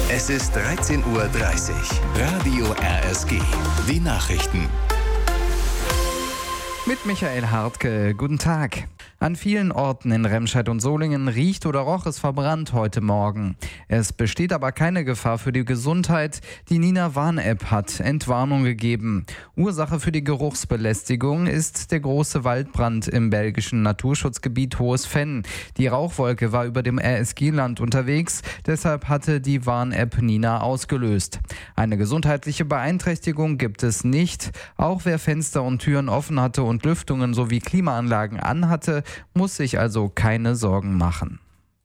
Es ist 13:30 Uhr. Radio RSG. Die Nachrichten. Mit Michael Hartke. Guten Tag. An vielen Orten in Remscheid und Solingen riecht oder roch es verbrannt heute Morgen. Es besteht aber keine Gefahr für die Gesundheit. Die Nina-Warn-App hat Entwarnung gegeben. Ursache für die Geruchsbelästigung ist der große Waldbrand im belgischen Naturschutzgebiet Hohes Venn. Die Rauchwolke war über dem RSG-Land unterwegs, deshalb hatte die Warn-App Nina ausgelöst. Eine gesundheitliche Beeinträchtigung gibt es nicht. Auch wer Fenster und Türen offen hatte und Lüftungen sowie Klimaanlagen anhatte, muss sich also keine Sorgen machen.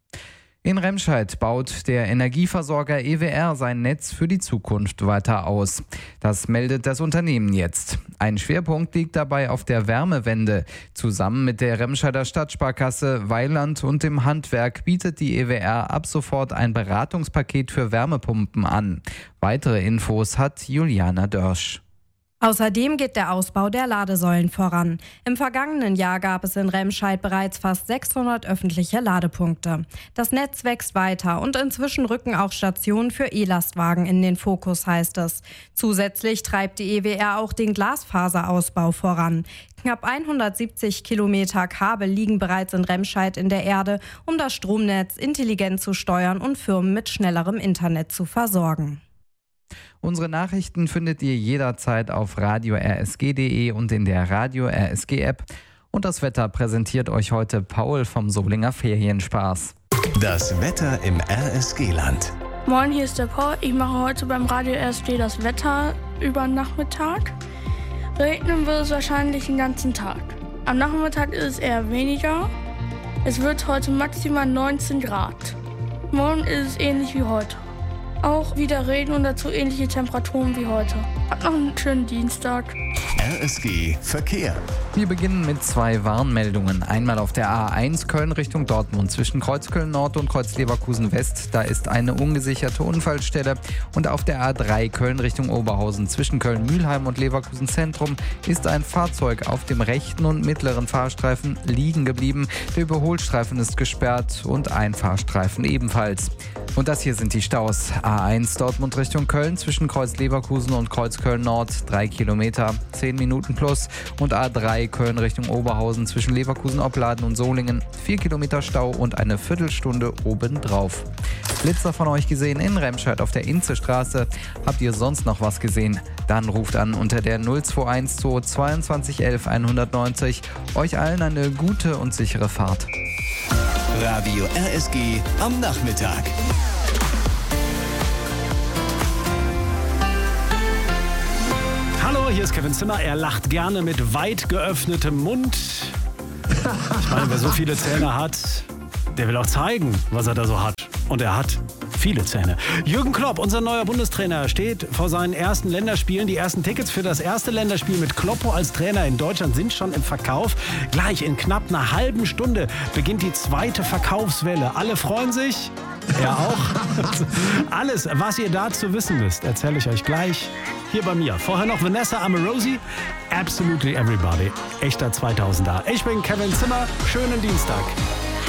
In Remscheid baut der Energieversorger EWR sein Netz für die Zukunft weiter aus. Das meldet das Unternehmen jetzt. Ein Schwerpunkt liegt dabei auf der Wärmewende. Zusammen mit der Remscheider Stadtsparkasse, Weiland und dem Handwerk bietet die EWR ab sofort ein Beratungspaket für Wärmepumpen an. Weitere Infos hat Juliana Dörsch. Außerdem geht der Ausbau der Ladesäulen voran. Im vergangenen Jahr gab es in Remscheid bereits fast 600 öffentliche Ladepunkte. Das Netz wächst weiter und inzwischen rücken auch Stationen für E-Lastwagen in den Fokus, heißt es. Zusätzlich treibt die EWR auch den Glasfaserausbau voran. Knapp 170 Kilometer Kabel liegen bereits in Remscheid in der Erde, um das Stromnetz intelligent zu steuern und Firmen mit schnellerem Internet zu versorgen. Unsere Nachrichten findet ihr jederzeit auf radio-rsg.de und in der Radio RSG App. Und das Wetter präsentiert euch heute Paul vom Solinger Ferienspaß. Das Wetter im RSG-Land. Moin, hier ist der Paul. Ich mache heute beim Radio RSG das Wetter über den Nachmittag. Regnen wird es wahrscheinlich den ganzen Tag. Am Nachmittag ist es eher weniger. Es wird heute maximal 19 Grad. Morgen ist es ähnlich wie heute. Auch wieder Regen und dazu ähnliche Temperaturen wie heute. Habt noch einen schönen Dienstag. RSG Verkehr. Wir beginnen mit 2 Warnmeldungen. Einmal auf der A1 Köln Richtung Dortmund zwischen Kreuzköln Nord und Kreuzleverkusen West. Da ist eine ungesicherte Unfallstelle. Und auf der A3 Köln Richtung Oberhausen zwischen Köln-Mühlheim und Leverkusen Zentrum ist ein Fahrzeug auf dem rechten und mittleren Fahrstreifen liegen geblieben. Der Überholstreifen ist gesperrt und ein Fahrstreifen ebenfalls. Und das hier sind die Staus. A1 Dortmund Richtung Köln zwischen Kreuz-Leverkusen und Kreuzköln Nord 3 Kilometer, 10 Minuten plus. Und A3 Köln Richtung Oberhausen zwischen Leverkusen-Opladen und Solingen 4 Kilometer Stau und eine Viertelstunde obendrauf. Blitzer von euch gesehen in Remscheid auf der Inzestraße. Habt ihr sonst noch was gesehen? Dann ruft an unter der 0212 22 11 190. Euch allen eine gute und sichere Fahrt. Radio RSG am Nachmittag. Hallo, hier ist Kevin Zimmer. Er lacht gerne mit weit geöffnetem Mund. Ich meine, wer so viele Zähne hat, der will auch zeigen, was er da so hat. Und er hat viele Zähne. Jürgen Klopp, unser neuer Bundestrainer, steht vor seinen ersten Länderspielen. Die ersten Tickets für das erste Länderspiel mit Kloppo als Trainer in Deutschland sind schon im Verkauf. Gleich in knapp einer halben Stunde beginnt die zweite Verkaufswelle. Alle freuen sich. Er auch. Alles, was ihr dazu wissen müsst, erzähle ich euch gleich hier bei mir. Vorher noch Vanessa Amorosi, Absolutely Everybody. Echter 2000er. Ich bin Kevin Zimmer. Schönen Dienstag.